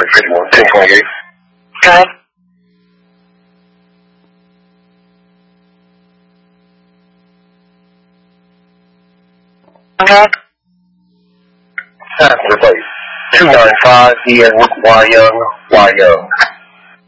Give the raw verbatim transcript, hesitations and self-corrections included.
fifty-one, ten twenty-eight. Go ahead. Go ahead. Replace. two nine five, D N Y Young, Y Young.